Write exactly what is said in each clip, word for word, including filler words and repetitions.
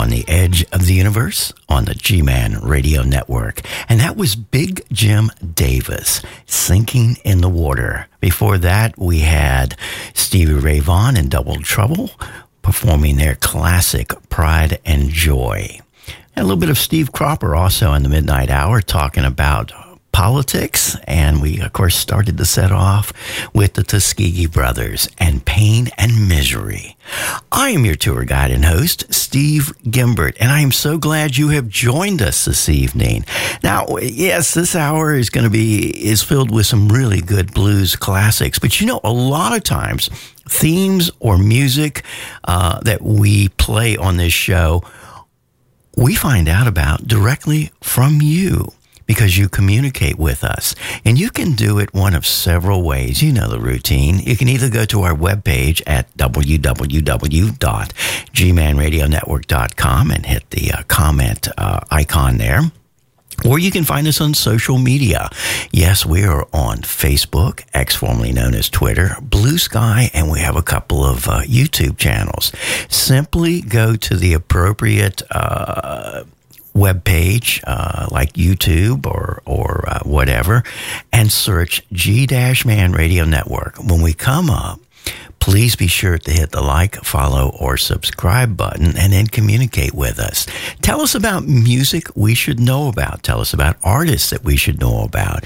on the Edge of the Universe on the G-Man Radio Network. And that was Big Jim Davis, Sinking in the Water. Before that, we had Stevie Ray Vaughan and Double Trouble performing their classic Pride and Joy. And a little bit of Steve Cropper also in the Midnight Hour talking about politics, and we of course started the set off with the Tuskegee Brothers and Pain and Misery. I am your tour guide and host, Steve Gimbert, and I am so glad you have joined us this evening. Now, yes, this hour is going to be is filled with some really good blues classics, but you know, a lot of times themes or music uh, that we play on this show, we find out about directly from you, because you communicate with us. And you can do it one of several ways. You know the routine. You can either go to our webpage at w w w dot g man radio network dot com and hit the uh, comment uh, icon there. Or you can find us on social media. Yes, we are on Facebook, X formerly known as Twitter, Blue Sky, and we have a couple of uh, YouTube channels. Simply go to the appropriate uh web page, uh, like YouTube or or uh, whatever, and search G-Man Radio Network. When we come up, please be sure to hit the like, follow, or subscribe button and then communicate with us. Tell us about music we should know about. Tell us about artists that we should know about.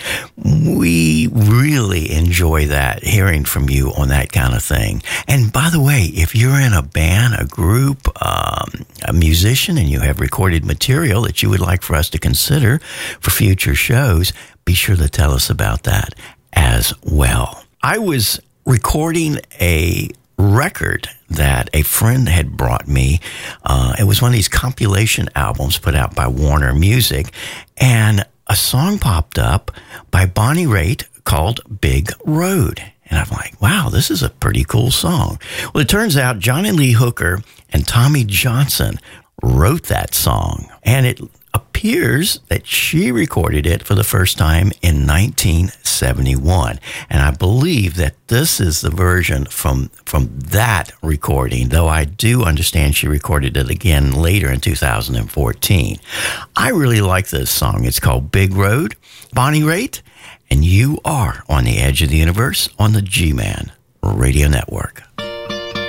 We really enjoy that, hearing from you on that kind of thing. And by the way, if you're in a band, a group, um, a musician, and you have recorded material that you would like for us to consider for future shows, be sure to tell us about that as well. I was recording a record that a friend had brought me. Uh, it was one of these compilation albums put out by Warner Music, and a song popped up by Bonnie Raitt called Big Road. And I'm like, wow, this is a pretty cool song. Well, it turns out Johnny Lee Hooker and Tommy Johnson wrote that song, and it appears that she recorded it for the first time in nineteen seventy-one. And I believe that this is the version from from that recording, though I do understand she recorded it again later in two thousand fourteen. I really like this song. It's called Big Road, Bonnie Raitt, and you are on the Edge of the Universe on the G-Man Radio Network.